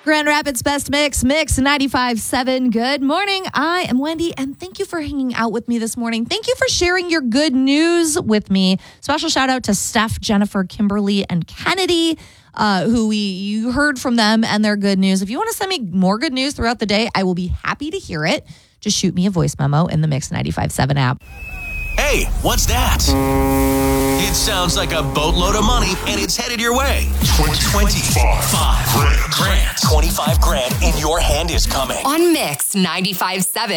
Grand Rapids Best Mix 95.7. Good morning. I am Wendy, and thank you for hanging out with me this morning. Thank you for sharing your good news with me. Special shout out to Steph, Jennifer, Kimberly, and Kennedy, who you heard from them and their good news. If you want to send me more good news throughout the day, I will be happy to hear it. Just shoot me a voice memo in the Mix 95.7 app. Hey, what's that? It sounds like a boatload of money, and it's headed your way. 25 grand. 25 grand in your hand is coming. On Mix 95.7.